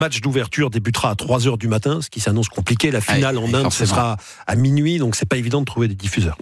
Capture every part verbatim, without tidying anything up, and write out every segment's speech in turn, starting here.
Match d'ouverture débutera à trois heures du matin, ce qui s'annonce compliqué. La finale ouais, en Inde, ce forcément. sera à minuit, donc c'est pas évident de trouver des diffuseurs.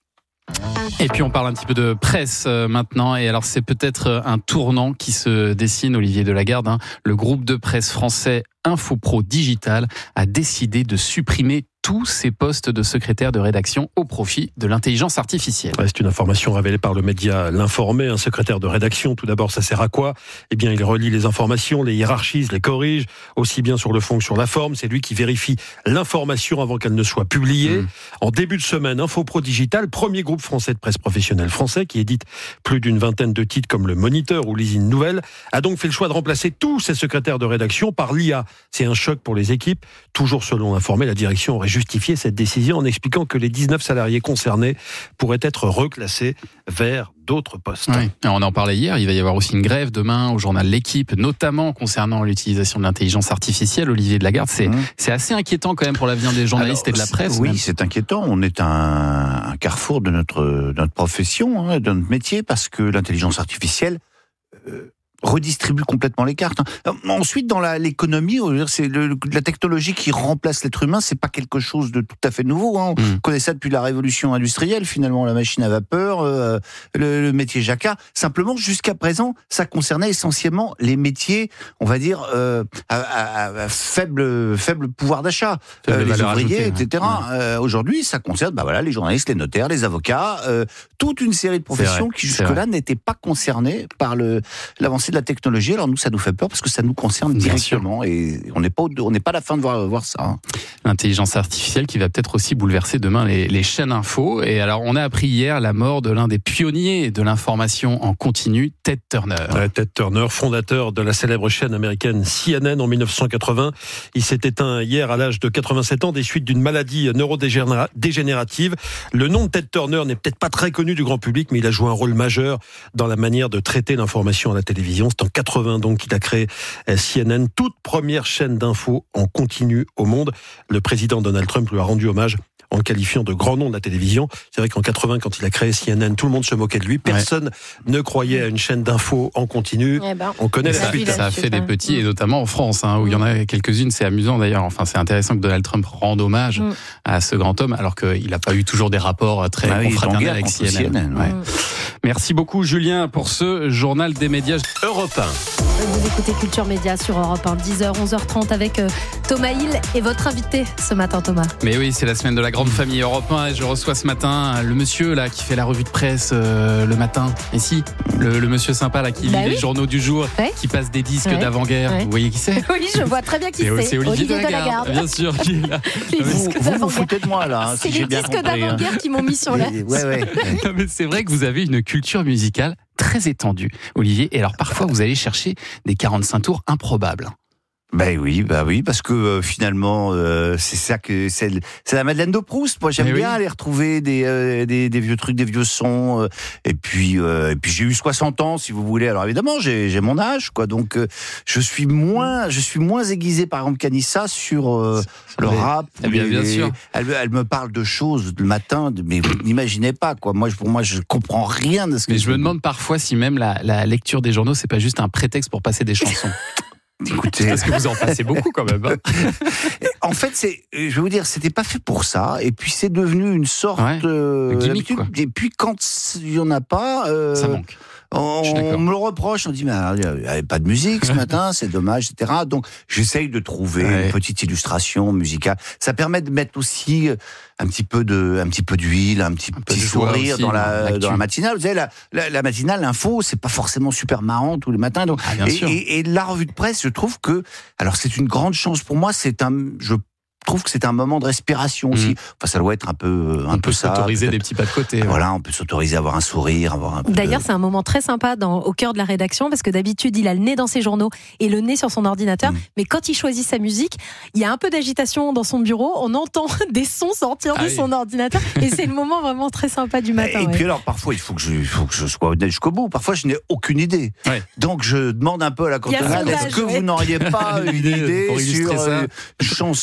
Et puis on parle un petit peu de presse euh, maintenant, et alors c'est peut-être un tournant qui se dessine, Olivier Delagarde. Hein. Le groupe de presse français Infopro Digital a décidé de supprimer tous ses postes de secrétaire de rédaction au profit de l'intelligence artificielle. Ouais, c'est une information révélée par le média L'Informé. Un secrétaire de rédaction, tout d'abord, ça sert à quoi ? Eh bien, il relie les informations, les hiérarchise, les corrige, aussi bien sur le fond que sur la forme. C'est lui qui vérifie l'information avant qu'elle ne soit publiée. Mmh. En début de semaine, Infopro Digital, premier groupe français de presse professionnelle français qui édite plus d'une vingtaine de titres comme Le Moniteur ou Les Nouvelles, a donc fait le choix de remplacer tous ses secrétaires de rédaction par l'I A. C'est un choc pour les équipes. Toujours selon L'Informé, la direction aurait justifié cette décision en expliquant que les dix-neuf salariés concernés pourraient être reclassés vers d'autres postes. Oui. On en parlait hier, il va y avoir aussi une grève demain au journal L'Équipe, notamment concernant l'utilisation de l'intelligence artificielle. Olivier Delagarde, c'est, mmh. c'est assez inquiétant quand même pour l'avenir des journalistes Alors, et de la presse. Oui, même. C'est inquiétant. On est un, un carrefour de notre, de notre profession, hein, de notre métier, parce que l'intelligence artificielle euh, redistribue complètement les cartes. Ensuite, dans la, l'économie, c'est le, la technologie qui remplace l'être humain, c'est pas quelque chose de tout à fait nouveau. Hein. On mmh. connaît ça depuis la révolution industrielle, finalement, la machine à vapeur, euh, le, le métier jacquard. Simplement, jusqu'à présent, ça concernait essentiellement les métiers, on va dire, euh, à, à, à faible, faible pouvoir d'achat, euh, les ouvriers, ajoutée, et cetera. Ouais. Euh, aujourd'hui, ça concerne, bah voilà, les journalistes, les notaires, les avocats, euh, toute une série de professions qui jusque-là n'étaient pas concernées par le, l'avancée de la technologie. Alors nous, ça nous fait peur parce que ça nous concerne Bien directement sûr. Et on n'est pas, on n'est pas à la fin de voir, voir ça. Hein. L'intelligence artificielle qui va peut-être aussi bouleverser demain les, les chaînes info. Et alors, on a appris hier la mort de l'un des pionniers de l'information en continu, Ted Turner. Ouais, Ted Turner, fondateur de la célèbre chaîne américaine C N N en dix-neuf cent quatre-vingts. Il s'est éteint hier à l'âge de quatre-vingt-sept ans des suites d'une maladie neurodégénérative. Le nom de Ted Turner n'est peut-être pas très connu du grand public, mais il a joué un rôle majeur dans la manière de traiter l'information à la télévision. C'est en quatre-vingts donc qu'il a créé C N N, toute première chaîne d'infos en continu au monde. Le président Donald Trump lui a rendu hommage en le qualifiant de grand nom de la télévision. C'est vrai qu'en quatre-vingts, quand il a créé C N N, tout le monde se moquait de lui. Personne ouais. ne croyait à une chaîne d'infos en continu. Eh ben, On connaît la suite. Ça a fait des petits, et notamment en France, hein, où mmh. il y en a quelques-unes. C'est amusant d'ailleurs. Enfin, c'est intéressant que Donald Trump rende hommage mmh. à ce grand homme, alors qu'il n'a pas eu toujours des rapports très ah oui, confraternels avec C N N. C N N ouais. Mmh. Merci beaucoup, Julien, pour ce journal des médias Europe un. Vous écoutez Culture Média sur Europe un, dix heures, onze heures trente avec Thomas Hill et votre invité ce matin, Thomas. Mais oui, c'est la semaine de la grande famille Europe un et je reçois ce matin le monsieur là qui fait la revue de presse euh, le matin. Et si, le, le monsieur sympa là qui bah lit oui. les journaux du jour, ouais. qui passe des disques ouais. d'avant-guerre. Ouais. Vous voyez qui c'est ? Oui, je vois très bien qui c'est. C'est Olivier, Olivier Delagarde, Delagarde. Bien sûr. Qui est là. vous, vous vous foutez de moi là. Hein, c'est si les disques d'avant-guerre hein. qui m'ont mis sur la. Ouais, ouais. Non, mais c'est vrai que vous avez une culture musicale très étendue, Olivier. Et alors parfois vous allez chercher des quarante-cinq tours improbables. Ben oui, bah oui, parce que euh, finalement, euh, c'est ça que c'est, c'est la Madeleine de Proust. Moi, j'aime Mais bien oui. aller retrouver des, euh, des des vieux trucs, des vieux sons. Euh, et puis euh, et puis j'ai eu soixante ans, si vous voulez. Alors évidemment, j'ai j'ai mon âge, quoi. Donc euh, je suis moins je suis moins aiguisé, par exemple, qu'Anissa sur euh, le mais, rap. Eh bien, les, bien sûr. Elle, elle me parle de choses le matin, mais vous n'imaginez pas, quoi. Moi, pour moi, je comprends rien de ce que. Mais je me demande parfois si même la, la lecture des journaux, c'est pas juste un prétexte pour passer des chansons. Écoutez, parce que vous en passez beaucoup quand même. Hein. En fait, c'est, je vais vous dire, c'était pas fait pour ça. Et puis c'est devenu une sorte ouais, euh, gimmick, quoi. Et puis quand il y en a pas, euh, ça manque. On, on me le reproche, on dit mais il n'y avait pas de musique ce matin, c'est dommage, et cetera. Donc j'essaye de trouver ouais. une petite illustration musicale. Ça permet de mettre aussi un petit peu de, un petit peu d'huile, un petit, un petit sourire aussi, dans la dans la matinale. Vous savez, la, la, la matinale, l'info, c'est pas forcément super marrant tous les matins. Donc ah, bien et, sûr. Et, et la revue de presse, je trouve que, alors c'est une grande chance pour moi. C'est un, je Je trouve que c'est un moment de respiration aussi. Mmh. Enfin, ça doit être un peu, un on peu peut ça. s'autoriser des petits pas de côté. Voilà, ouais. on peut s'autoriser à avoir un sourire, avoir un. D'ailleurs, de... c'est un moment très sympa dans, au cœur de la rédaction parce que d'habitude, il a le nez dans ses journaux et le nez sur son ordinateur. Mmh. Mais quand il choisit sa musique, il y a un peu d'agitation dans son bureau. On entend des sons sortir ah de oui. son ordinateur et c'est le moment vraiment très sympa du matin. Et ouais. puis alors, parfois, il faut que je, il faut que je sois honnête jusqu'au bout. Parfois, je n'ai aucune idée. Ouais. Donc, je demande un peu à la cantonade, est-ce que ouais. vous n'auriez pas une idée sur une chanson qui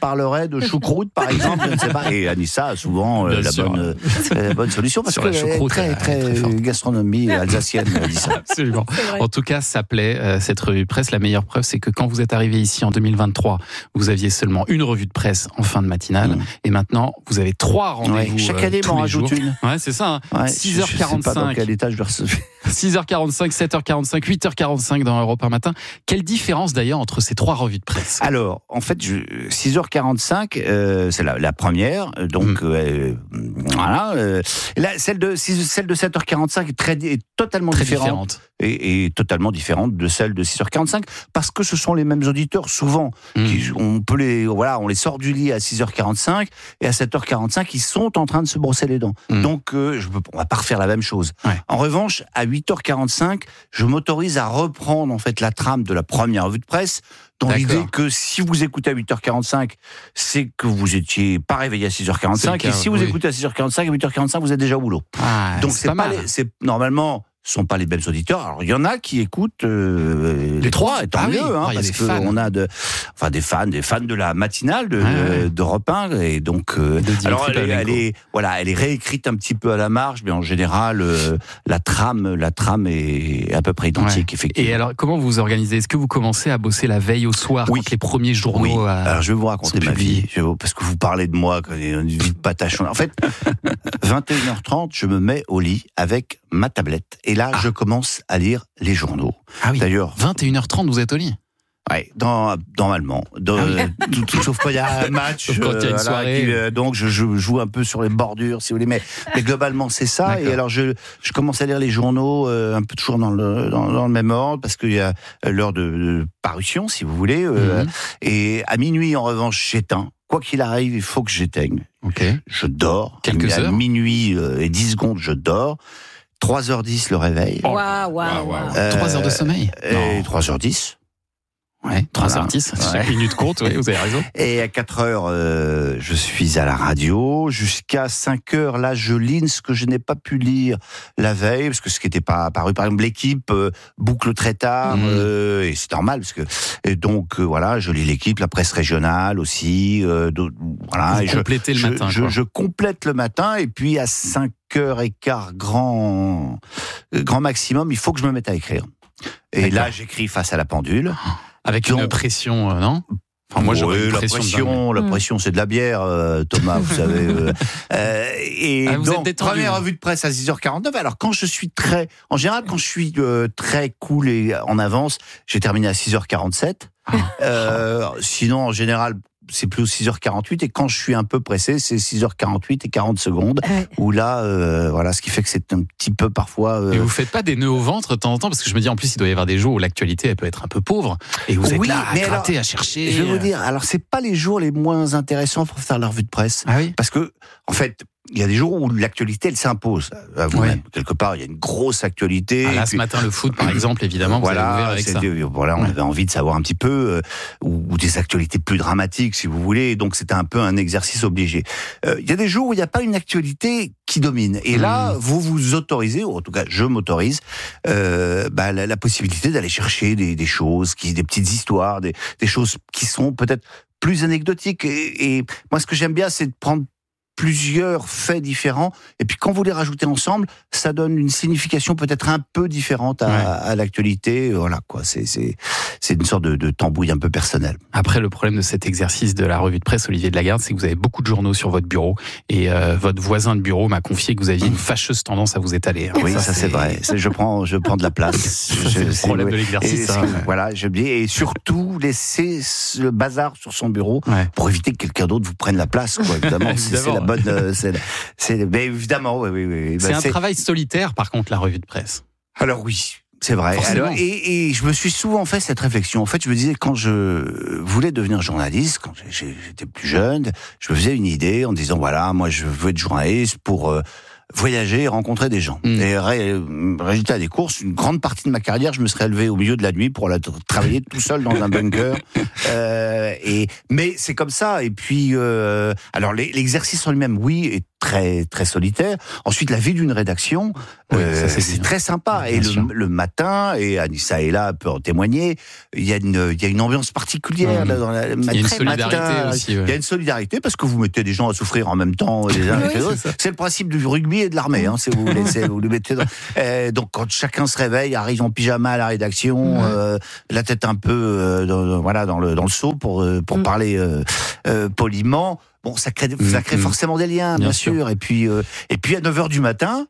parlerait de choucroute, par exemple, je ne sais pas. Et Anissa a souvent euh, la, bonne, euh, la bonne solution, parce qu'elle est très, très, très gastronomie alsacienne, Anissa. Absolument. En tout cas, ça plaît, euh, cette revue de presse. La meilleure preuve, c'est que quand vous êtes arrivé ici en deux mille vingt-trois, vous aviez seulement une revue de presse en fin de matinale, mmh. et maintenant, vous avez trois rendez-vous. Ouais, chaque année, euh, m'en rajoute une. Ouais, c'est ça. Hein. Ouais, six heures quarante-cinq. Je sais pas dans quel état je vais recevoir. six heures quarante-cinq, sept heures quarante-cinq, huit heures quarante-cinq dans Europe un matin. Quelle différence d'ailleurs entre ces trois revues de presse? Alors, en fait, je, six heures quarante-cinq, euh, c'est la, la première, donc mmh. euh, voilà. Euh, là, celle de celle de sept heures quarante-cinq est, très, est totalement très différente, différente. Et, et totalement différente de celle de six heures quarante-cinq, parce que ce sont les mêmes auditeurs souvent. Mmh. Qui, on peut les, voilà, on les sort du lit à six heures quarante-cinq et à sept heures quarante-cinq, ils sont en train de se brosser les dents. Mmh. Donc, euh, je peux, on va pas refaire la même chose. Ouais. En revanche, à huit heures quarante-cinq, je m'autorise à reprendre en fait la trame de la première revue de presse, dans D'accord. l'idée que si vous écoutez à huit heures quarante-cinq, c'est que vous étiez pas réveillé à six heures quarante-cinq, cas, et si vous oui. écoutez à six heures quarante-cinq, à huit heures quarante-cinq, vous êtes déjà au boulot. Ah, Donc c'est, c'est pas, pas mal. Les, c'est normalement. Ce sont pas les mêmes auditeurs. Alors il y en a qui écoutent euh, les trois, et tant ah mieux, oui. hein, ah, parce qu'on a de, enfin des fans, des fans de la matinale de, ah, d'Europe un, et donc euh, alors elle, elle est, voilà, elle est réécrite un petit peu à la marge, mais en général euh, la trame, la trame est à peu près identique, ouais. effectivement. Et alors comment vous vous organisez? Est-ce que vous commencez à bosser la veille au soir, oui. quand les premiers journaux? Oui. À... Alors je vais vous raconter ma vie, je vais, parce que vous parlez de moi, une vie de patachon. En fait, vingt et une heures trente, je me mets au lit avec ma tablette, et là ah. je commence à lire les journaux. Ah oui. D'ailleurs, vingt et une heures trente, vous êtes au lit? Ouais, dans, normalement. Dans, ah oui. tout, tout, sauf quand il y a un match. Sauf quand il y a une euh, soirée. Qui, euh, donc je, je joue un peu sur les bordures, si vous voulez. Mais, mais globalement, c'est ça. D'accord. Et alors, je, je commence à lire les journaux euh, un peu toujours dans le, dans, dans le même ordre, parce qu'il y a l'heure de, de parution, si vous voulez. Euh, mm-hmm. Et à minuit, en revanche, j'éteins. Quoi qu'il arrive, il faut que j'éteigne. Okay. Je dors. Quelques à heures. À minuit euh, et dix secondes, je dors. trois heures dix le réveil. Waouh, waouh, waouh. Euh, trois heures de sommeil. Et trois heures dix. Ouais, trois heures dix, voilà. Chaque minute compte, oui, vous avez raison. Et à quatre heures, euh, je suis à la radio. Jusqu'à cinq heures, là, je lis ce que je n'ai pas pu lire la veille, parce que ce qui n'était pas apparu, par exemple, l'équipe euh, boucle très tard, mmh. euh, et c'est normal, parce que et donc, euh, voilà, je lis l'équipe, la presse régionale aussi. Euh, voilà, vous et complétez je, le matin. Je, quoi. je, je complète le matin, et puis à cinq heures quinze, grand, grand maximum, il faut que je me mette à écrire. Et D'accord. là, j'écris face à la pendule. Avec Donc, une pression, euh, non enfin, moi, oui, une la pression, pression, la pression, c'est de la bière, euh, Thomas, vous savez. Euh, euh, et ah, vous donc, êtes première revue de presse à six heures quarante-neuf. Alors, quand je suis très, en général, quand je suis euh, très cool et en avance, j'ai terminé à six heures quarante-sept. Ah. Euh, sinon, en général, c'est plus six heures quarante-huit, et quand je suis un peu pressé, c'est six heures quarante-huit et quarante secondes, ouais. où là, euh, voilà, ce qui fait que c'est un petit peu parfois... Euh... Et vous faites pas des nœuds au ventre de temps en temps, parce que je me dis, en plus, il doit y avoir des jours où l'actualité, elle peut être un peu pauvre, et vous êtes oui, là à gratter, alors, à chercher... Je vais vous dire, alors c'est pas les jours les moins intéressants pour faire la revue de presse, ah oui. parce que, en fait... Il y a des jours où l'actualité, elle s'impose à vous-même. Ouais. Quelque part, il y a une grosse actualité. Ah là, puis... ce matin, le foot, par exemple, évidemment, vous voilà, avez ouvert avec ça. Voilà, on ouais. avait envie de savoir un petit peu, euh, ou, ou des actualités plus dramatiques, si vous voulez. Donc, c'était un peu un exercice obligé. Euh, il y a des jours où il n'y a pas une actualité qui domine. Et mmh. là, vous vous autorisez, ou en tout cas, je m'autorise, euh, bah, la, la possibilité d'aller chercher des, des choses, qui, des petites histoires, des, des choses qui sont peut-être plus anecdotiques. Et, et moi, ce que j'aime bien, c'est de prendre plusieurs faits différents, et puis quand vous les rajoutez ensemble, ça donne une signification peut-être un peu différente à, ouais. à l'actualité. Voilà, quoi. C'est, c'est, c'est une sorte de, de tambouille un peu personnelle. Après, le problème de cet exercice de la revue de presse, Olivier de Lagarde, c'est que vous avez beaucoup de journaux sur votre bureau, et euh, votre voisin de bureau m'a confié que vous aviez une fâcheuse tendance à vous étaler. Hein. Oui, ça, ça c'est, c'est vrai. C'est, je prends, je prends de la place. je, c'est le problème de l'exercice. Et, voilà, je dis, et surtout laisser le bazar sur son bureau ouais. pour éviter que quelqu'un d'autre vous prenne la place, quoi. Évidemment, c'est, c'est la bonne, euh, c'est, c'est, mais évidemment, oui, oui, oui. C'est bah, un c'est... travail solitaire, par contre, la revue de presse. Alors oui, c'est vrai. Alors, et, et je me suis souvent fait cette réflexion. En fait, je me disais, quand je voulais devenir journaliste, quand j'étais plus jeune, je me faisais une idée en disant, voilà, moi, je veux être journaliste pour euh, voyager et rencontrer des gens. Mmh. Et ré, résultat des courses, une grande partie de ma carrière, je me serais levé au milieu de la nuit pour la, travailler tout seul dans un bunker. Euh, et, mais c'est comme ça. Et puis, euh, alors l'exercice en lui-même, oui, est très très solitaire. Ensuite, la vie d'une rédaction, oui, euh, ça, c'est, c'est très sympa. Bien et sûr. le, le matin, et Anissa est là, peut en témoigner. Il y a une il y a une ambiance particulière Mmh. là, dans la. Il y a une très solidarité matin, aussi. Ouais. Il y a une solidarité parce que vous mettez des gens à souffrir en même temps les uns Oui, avec les c'est autres. C'est, c'est le principe du rugby et de l'armée, hein, si vous voulez. C'est, vous le mettez dans... euh, donc quand chacun se réveille, arrive en pyjama à la rédaction, Ouais. euh, la tête un peu euh, dans, voilà dans le dans le seau pour euh, pour Mm. parler euh, euh, poliment. Bon, ça crée ça crée Mm. forcément des liens, bien, Bien sûr. sûr. Et puis euh, et puis à neuf heures du matin.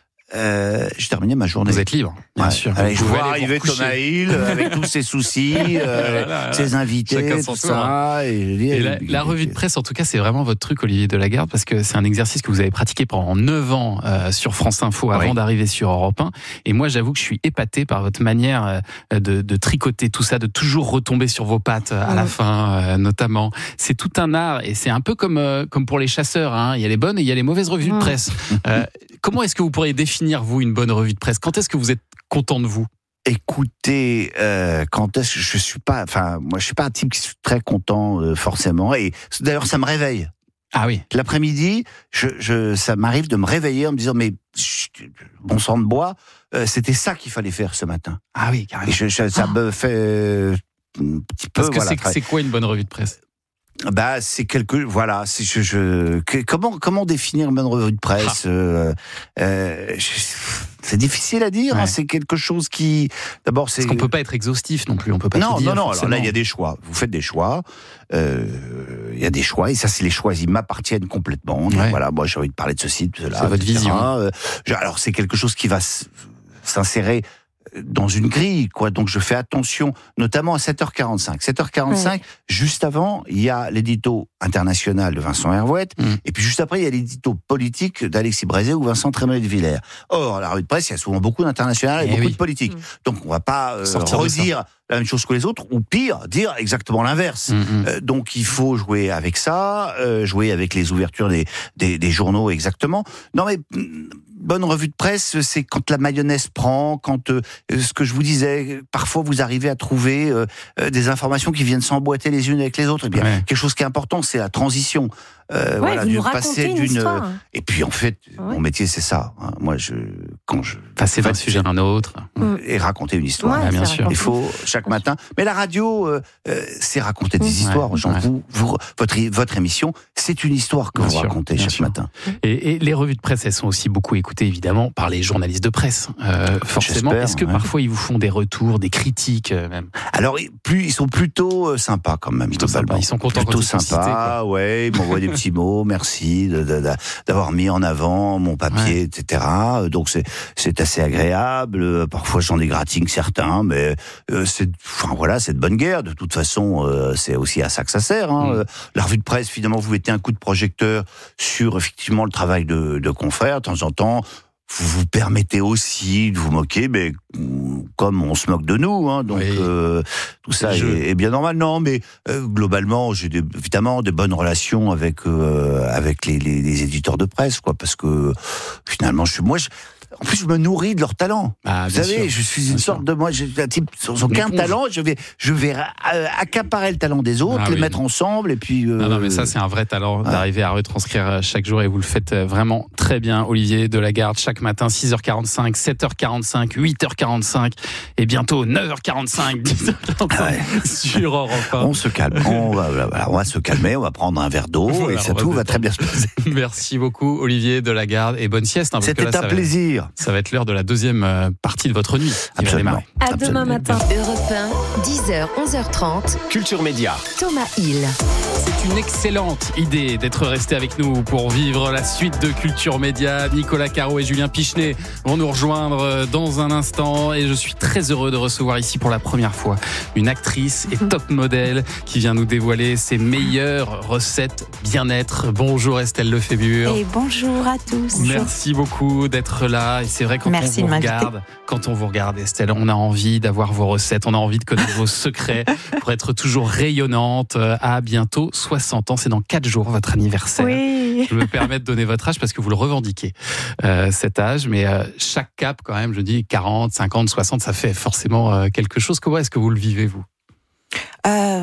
Euh, j'ai terminé ma journée. Vous êtes libre, bien Ouais. sûr. Allez, Vous je pouvez vois aller vous arriver recoucher. Thomas Hill euh, avec tous ses soucis, euh, Voilà, voilà. ses invités, Chacun son tout tour, ça. Et, je dis, Et la, et- la revue de presse, en tout cas, c'est vraiment votre truc, Olivier Delagarde, parce que c'est un exercice que vous avez pratiqué pendant neuf ans euh, sur France Info avant Oui. d'arriver sur Europe un. Et moi, j'avoue que je suis épaté par votre manière euh, de, de tricoter tout ça, de toujours retomber sur vos pattes euh, à la Ouais. fin, euh, notamment. C'est tout un art, et c'est un peu comme euh, comme pour les chasseurs. Hein. Il y a les bonnes et il y a les mauvaises revues de Ouais. presse. Euh, comment est-ce que vous pourriez définir, vous, une bonne revue de presse ? Quand est-ce que vous êtes content de vous ? Écoutez, euh, quand est-ce que je suis pas, enfin, moi, je suis pas un type qui suis très content euh, forcément. Et d'ailleurs, ça me réveille. Ah oui. L'après-midi, je, je, ça m'arrive de me réveiller en me disant, mais chut, bon sang de bois, euh, c'était ça qu'il fallait faire ce matin. Ah oui, carrément. Et je, je- ça me fait euh, un petit peu. Parce que voilà, c'est, très- c'est quoi une bonne revue de presse ? Bah, c'est quelque, voilà, c'est je, je que- comment comment définir une bonne revue de presse euh, euh, je- c'est difficile à dire. Ouais. Hein, c'est quelque chose qui, d'abord, c'est Parce qu'on peut pas être exhaustif non plus. On peut pas non, tout dire. non, non. Alors forcément. là, il y a des choix. Vous faites des choix. Euh, Il y a des choix, et ça, c'est les choix. Ils m'appartiennent complètement. Donc, Ouais. voilà, moi, j'ai envie de parler de ceci, de cela. C'est votre et cetera. vision. Euh, je- alors, c'est quelque chose qui va s- s'insérer dans une grille, quoi. Donc, je fais attention, notamment à sept heures quarante-cinq. sept heures quarante-cinq, juste avant, il y a l'édito international de Vincent Hervouet, Mm. et puis juste après, il y a l'édito politique d'Alexis Brézé ou Vincent Trémollet de Villers. Or, la revue de presse, il y a souvent beaucoup d'international et Eh beaucoup oui. de politique. Mm. Donc, on va pas euh, Sortir de ça. redire la même chose que les autres, ou pire, dire exactement l'inverse. Mm, mm. Euh, donc il faut jouer avec ça, euh, jouer avec les ouvertures des, des, des journaux exactement. Non mais mm, bonne revue de presse, c'est quand la mayonnaise prend, quand euh, ce que je vous disais, parfois vous arrivez à trouver euh, euh, des informations qui viennent s'emboîter les unes avec les autres. Et bien Ouais. quelque chose qui est important, c'est la transition. Euh, Ouais, voilà, vous du nous passer racontez une d'une. histoire. Et puis en fait, Ouais. mon métier c'est ça. hein. Moi, je quand je Passer d'un en fait, sujet à un autre. Mm. et raconter une histoire. Ouais, Ah, bien c'est sûr. raconté. Il faut chaque matin. Mais la radio, euh, euh, c'est raconter des Mmh. histoires aux gens. Ouais. Vous, vous, votre, votre émission, c'est une histoire que Bien vous sûr, racontez bien chaque sûr. matin. Et, et les revues de presse, elles sont aussi beaucoup écoutées, évidemment, par les journalistes de presse. Euh, forcément. J'espère, Est-ce que ouais. parfois ils vous font des retours, des critiques euh, même ? Alors, plus, ils sont plutôt euh, sympas quand même. Plutôt globalement. sympas. Ils sont contents Plutôt quand ils sont sympas, cités, quoi. ouais. Ils m'envoient des petits mots, merci de, de, de, d'avoir mis en avant mon papier, Ouais. et cetera. Donc c'est c'est assez agréable. Euh, Parfois j'en égratigne certains, mais euh, c'est, enfin voilà, c'est de bonne guerre. De toute façon, euh, c'est aussi à ça que ça sert. Hein. Mm. Euh, La revue de presse, finalement, vous mettez un coup de projecteur sur effectivement le travail de, de confrères. De temps en temps, vous vous permettez aussi de vous moquer, mais mm, comme on se moque de nous, hein, donc Oui. euh, tout ça le jeu. est, est bien normal. Non, mais euh, globalement, j'ai des, évidemment des bonnes relations avec euh, avec les, les, les éditeurs de presse, quoi, parce que finalement, je suis moi. Je, en plus, je me nourris de leur talent. Ah, Vous bien savez, sûr. je suis Bien une sûr. sorte de moi, j'ai un type sans aucun éponge. talent. Je vais, je vais euh, accaparer le talent des autres, Ah les oui. mettre ensemble, et puis. euh, Non, non, mais ça, c'est un vrai talent ouais. d'arriver à retranscrire euh, chaque jour et vous le faites euh, vraiment très bien, Olivier Delagarde, chaque matin, six heures quarante-cinq, sept heures quarante-cinq, huit heures quarante-cinq et bientôt neuf heures quarante-cinq, dix heures quarante-cinq sur Europe un. on se calme. On va, voilà, on va se calmer, on va prendre un verre d'eau, Voilà, et on ça va tout se va très bien se passer. Merci beaucoup, Olivier Delagarde, et bonne sieste. Hein, parce que C'était là, ça un va- plaisir. Ça va être l'heure de la deuxième euh, partie de votre nuit. qui va Absolument. démarrer. À Absolument. demain matin. Europe un, dix heures, onze heures trente, Culture Média. Thomas Hill. C'est une excellente idée d'être resté avec nous pour vivre la suite de Culture Média. Nicolas Caro et Julien Pichenet vont nous rejoindre dans un instant et je suis très heureux de recevoir ici pour la première fois une actrice et top modèle qui vient nous dévoiler ses meilleures recettes bien-être. Bonjour Estelle Lefébure. Et bonjour à tous. Merci beaucoup d'être là. Et c'est vrai, quand Merci on de vous m'inviter. regarde, quand on vous regarde, Estelle, on a envie d'avoir vos recettes, on a envie de connaître vos secrets pour être toujours rayonnante. À bientôt soixante ans, c'est dans quatre jours votre anniversaire. Oui. Je me permets de donner votre âge parce que vous le revendiquez, euh, cet âge. Mais euh, chaque cap, quand même, je dis quarante, cinquante, soixante, ça fait forcément euh, quelque chose. Comment est-ce que vous le vivez, vous ? Euh,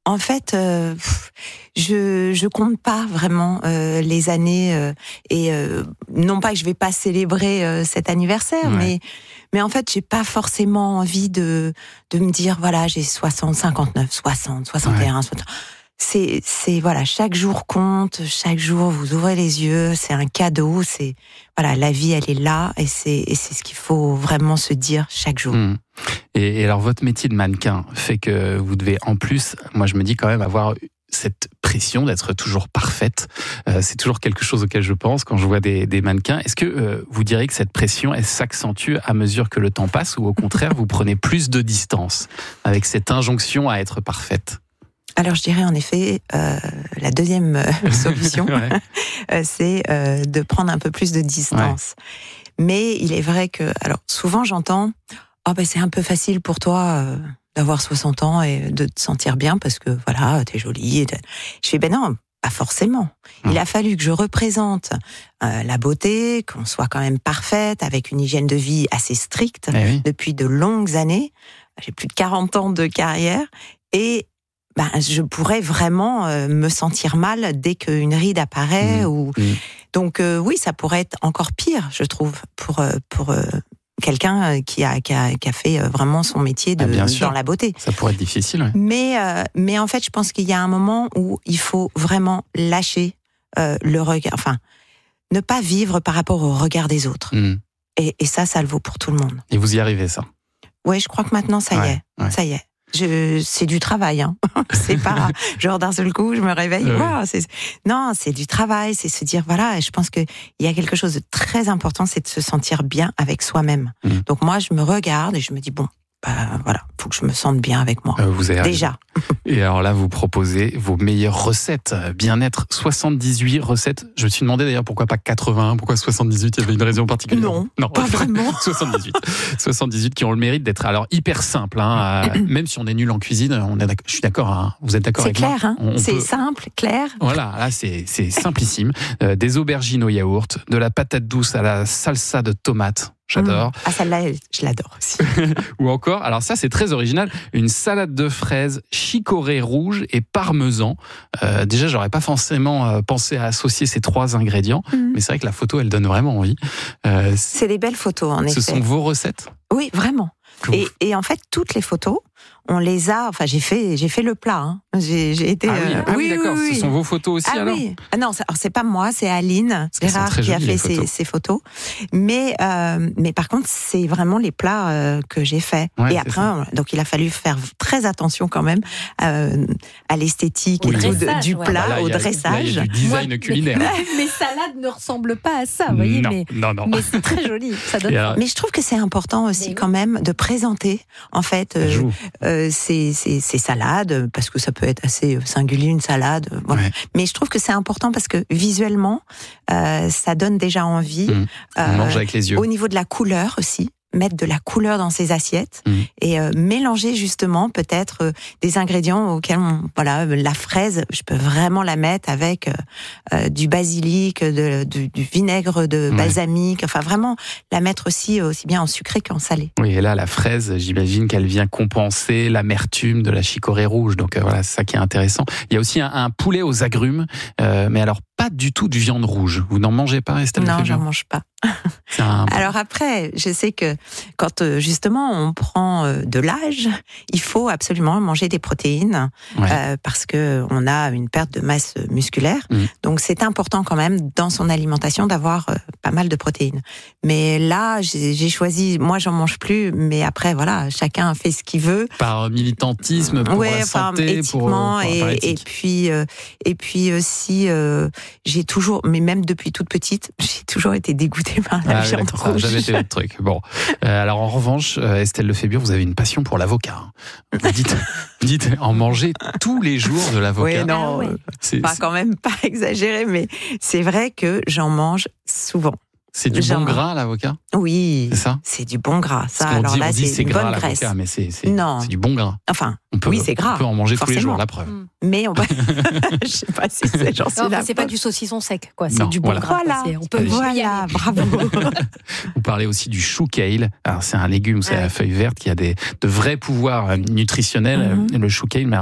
En fait, euh, je je compte pas vraiment euh, les années euh, et euh, non pas que je vais pas célébrer euh, cet anniversaire, ouais. mais mais en fait, j'ai pas forcément envie de de me dire voilà, j'ai soixante, cinquante-neuf, soixante, soixante et un, ouais. soixante. C'est c'est voilà, chaque jour compte, chaque jour vous ouvrez les yeux, c'est un cadeau, c'est voilà, la vie elle est là et c'est et c'est ce qu'il faut vraiment se dire chaque jour. Mmh. Et, et alors votre métier de mannequin fait que vous devez en plus, moi je me dis quand même avoir cette pression d'être toujours parfaite. Euh, c'est toujours quelque chose auquel je pense quand je vois des, des mannequins. Est-ce que euh, vous diriez que cette pression, elle s'accentue à mesure que le temps passe ou au contraire, vous prenez plus de distance avec cette injonction à être parfaite ? Alors je dirais en effet, euh, la deuxième euh, solution, ouais. euh, c'est euh, de prendre un peu plus de distance. Ouais. Mais il est vrai que, alors souvent j'entends, oh ben c'est un peu facile pour toi euh, d'avoir soixante ans et de te sentir bien parce que voilà, t'es jolie. T'es... Je fais ben non, pas forcément. Il a fallu que je représente euh, la beauté, qu'on soit quand même parfaite, avec une hygiène de vie assez stricte eh oui. depuis de longues années. J'ai plus de quarante ans de carrière et ben, je pourrais vraiment euh, me sentir mal dès qu'une ride apparaît. Mmh. Ou... Mmh. Donc euh, oui, ça pourrait être encore pire, je trouve, pour, euh, pour euh, quelqu'un qui a, qui, a, qui a fait vraiment son métier de, ah, dans la beauté. Ça pourrait être difficile. Ouais. Mais, euh, mais en fait, je pense qu'il y a un moment où il faut vraiment lâcher euh, le regard, enfin, ne pas vivre par rapport au regard des autres. Mmh. Et, et ça, ça le vaut pour tout le monde. Et vous y arrivez, ça ? Oui, je crois que maintenant, ça ouais, y est. Ouais. Ça y est. Je, c'est du travail, hein. C'est pas genre d'un seul coup, je me réveille. Euh, wow, c'est, non, c'est du travail, c'est se dire voilà. Je pense que il y a quelque chose de très important, c'est de se sentir bien avec soi-même. Mmh. Donc moi, je me regarde et je me dis bon, bah voilà, faut que je me sente bien avec moi. Euh, vous avez déjà. Et alors là, vous proposez vos meilleures recettes bien-être, soixante-dix-huit recettes. Je me suis demandé d'ailleurs pourquoi pas quatre-vingts, pourquoi soixante-dix-huit, il y avait une raison particulière. Non, non pas vraiment. soixante-dix-huit. soixante-dix-huit qui ont le mérite d'être alors hyper simples. Hein, euh, même si on est nul en cuisine, on est je suis d'accord. Hein, vous êtes d'accord c'est avec clair, moi hein, on C'est peut... simple, clair. Voilà, là c'est c'est simplissime. Euh, des aubergines au yaourt, de la patate douce à la salsa de tomate. J'adore. Mmh. Ah, celle-là, je l'adore aussi. Ou encore, alors ça, c'est très original, une salade de fraises chicorée rouge et parmesan. Euh, déjà, j'aurais pas forcément pensé à associer ces trois ingrédients, mmh. mais c'est vrai que la photo, elle donne vraiment envie. Euh, c'est des belles photos, en ce effet. Ce sont vos recettes ? Oui, vraiment. Et, et en fait, toutes les photos, on les a. Enfin, j'ai fait, j'ai fait le plat. Hein. J'ai, j'ai été. Ah oui, euh, ah oui, oui d'accord. Oui, oui. Ce sont vos photos aussi ah alors. Oui. Ah non, c'est, alors c'est pas moi, c'est Aline Gérard qui a fait ces, ces photos. Mais, euh, mais par contre, c'est vraiment les plats euh, que j'ai faits. Ouais, et après, ça. donc il a fallu faire très attention quand même euh, à l'esthétique au et dressage, tout de, du ouais. plat, bah là, au y a, dressage. Il y a du design moi, culinaire. Mes salades ne ressemblent pas à ça, vous voyez. Non, mais, non, non. mais c'est très joli. Ça donne. Alors, mais je trouve que c'est important aussi mais quand oui. même de présenter en fait euh, euh, ces, ces, ces salades parce que ça peut être assez singulier une salade. Voilà. Ouais. Mais je trouve que c'est important parce que visuellement, euh, ça donne déjà envie. Mmh. On euh, mange avec les yeux. Au niveau de la couleur aussi. Mettre de la couleur dans ses assiettes mmh. et euh, mélanger justement peut-être euh, des ingrédients auxquels on, voilà, la fraise, je peux vraiment la mettre avec euh, euh, du basilic, de, du, du vinaigre de balsamique, ouais. enfin vraiment la mettre aussi aussi bien en sucré qu'en salé. Oui, et là la fraise, j'imagine qu'elle vient compenser l'amertume de la chicorée rouge, donc euh, voilà, c'est ça qui est intéressant. Il y a aussi un, un poulet aux agrumes, euh, mais alors pas du tout du viande rouge. Vous n'en mangez pas, Estelle? Non, j'en mange pas. Un... Alors après, je sais que quand justement on prend de l'âge, il faut absolument manger des protéines ouais. euh, parce que on a une perte de masse musculaire. Mmh. Donc c'est important quand même dans son alimentation d'avoir euh, pas mal de protéines. Mais là, j'ai, j'ai choisi, moi j'en mange plus, mais après voilà, chacun fait ce qu'il veut. Par militantisme, pour ouais, la santé, éthiquement, pour, pour et, et puis euh, et puis aussi euh, j'ai toujours, mais même depuis toute petite, j'ai toujours été dégoûtée par la ah, viande oui, rouge. Ça, jamais été votre truc. Bon, euh, alors en revanche, euh, Estelle Lefébure, vous avez une passion pour l'avocat. Vous dites, vous dites en manger tous les jours de l'avocat. Oui, non, ah, oui. C'est, pas c'est... quand même pas exagéré, mais c'est vrai que j'en mange souvent. C'est du Genre, bon gras, l'avocat? Oui. C'est ça? C'est du bon gras. Ça, alors dit, là, dit, c'est, c'est une gras, bonne l'avocat, graisse. Mais c'est, c'est, non. c'est du bon gras. Enfin, on peut, oui, c'est gras. On peut en manger forcément. tous les jours, la preuve. Mm. Mais on va... je sais pas si c'est genre non, c'est pas du saucisson sec, quoi. C'est non, du bon voilà. gras. Voilà. C'est, on peut voilà, bravo. Vous parlez aussi du chou kale. Alors, c'est un légume, c'est ouais. la feuille verte qui a des, de vrais pouvoirs nutritionnels. Mm-hmm. Le chou kale, mais alors,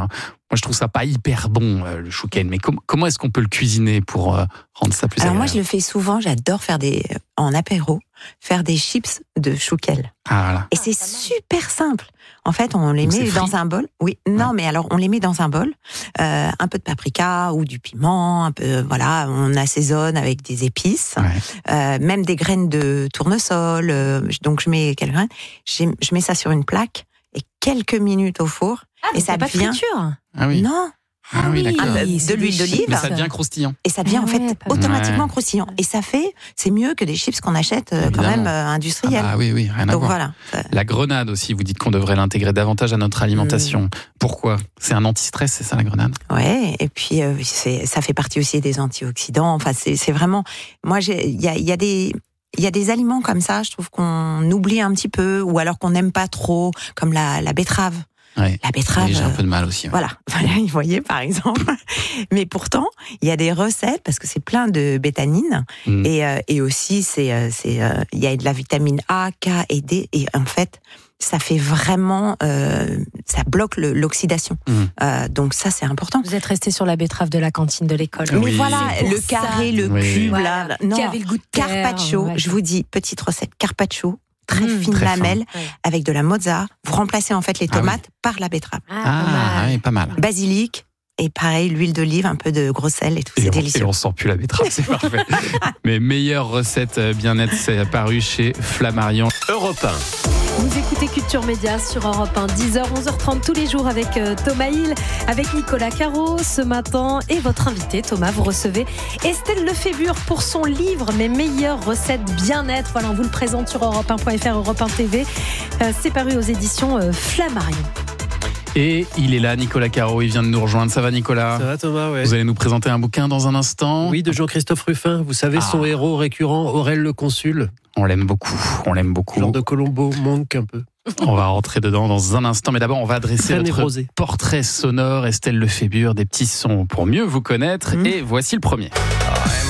Moi, je trouve ça pas hyper bon, euh, le chouken. Mais com- comment est-ce qu'on peut le cuisiner pour euh, rendre ça plus Alors agréable? moi, je le fais souvent. J'adore faire des en apéro, faire des chips de chouquel. Ah, voilà. Et c'est super simple. En fait, on les Donc met c'est frit. dans un bol. Oui, non, Ouais. mais alors on les met dans un bol, euh, un peu de paprika ou du piment, un peu, voilà, on assaisonne avec des épices, Ouais. euh, même des graines de tournesol. euh, donc je mets quelques graines. J'ai- Je mets ça sur une plaque et quelques minutes au four. Ah, et et ça ça pas de devient. friture. Ah oui. Non, Ah oui, d'accord. Ah, de c'est l'huile des d'olive. Mais ça chips. devient croustillant. et ça devient Ah en fait ouais, pas mal. automatiquement Ouais. croustillant. Et ça fait, c'est mieux que des chips qu'on achète euh, quand Évidemment. même euh, Ah industriels. bah oui, oui, rien à donc voir. voilà. Euh, La grenade aussi, vous dites qu'on devrait l'intégrer davantage à notre alimentation. Mm. Pourquoi? C'est un anti-stress, c'est ça la grenade? Ouais, et puis euh, c'est, ça fait partie aussi des antioxydants. Enfin, c'est, c'est vraiment. Moi, j'ai- il y a, il y a des. Il y a des aliments comme ça, je trouve qu'on oublie un petit peu, ou alors qu'on n'aime pas trop, comme la, la betterave. Ouais. La betterave. Oui, j'ai un euh, peu de mal aussi. Ouais. Voilà, voilà, vous voyez par exemple. Mais pourtant, il y a des recettes parce que c'est plein de bétanine Mm. et, euh, et aussi c'est, euh, c'est, euh, il y a de la vitamine A, K et D et en fait, ça fait vraiment, euh, ça bloque le- l'oxydation. Mm. Euh, donc ça, c'est important. Vous êtes resté sur la betterave de la cantine de l'école. Mais Oui. voilà, C'est pour le ça. carré, le Oui. cube, Voilà. là, Qui non, avait le goût de terre, carpaccio. ouais. Je vous dis, petite recette, carpaccio, très Mmh. fine Très fin. lamelle, Ouais. avec de la mozza. Vous remplacez en fait les Ah oui. tomates par la betterave. Ah, pas Ah, mal. oui, pas mal. Basilic, et pareil, l'huile d'olive, un peu de gros sel et tout, Et c'est on, délicieux. et on sent plus la betterave, c'est parfait. Mes meilleures recettes euh, bien-être, c'est apparu chez Flammarion. Europe un. Vous écoutez Culture Média sur Europe un, dix heures, onze heures trente tous les jours avec euh, Thomas Hill, avec Nicolas Caro ce matin et votre invité Thomas. Vous recevez Estelle Lefébure pour son livre Mes meilleures recettes bien-être. Voilà, on vous le présente sur europe un point f r, Europe un T V. Euh, c'est paru aux éditions euh, Flammarion. Et il est là, Nicolas Caro, il vient de nous rejoindre. Ça va, Nicolas? Ça va Thomas, ouais. Vous allez nous présenter un bouquin dans un instant. Oui, de Jean-Christophe Ruffin. Vous savez, son Ah. héros récurrent, Aurel le Consul. On l'aime beaucoup, on l'aime beaucoup. Genre de Colombo, manque un peu. On va rentrer dedans dans un instant, mais d'abord on va dresser Très notre névrosé. portrait sonore. Estelle Lefébure, des petits sons pour mieux vous connaître. Mmh. Et voici le premier.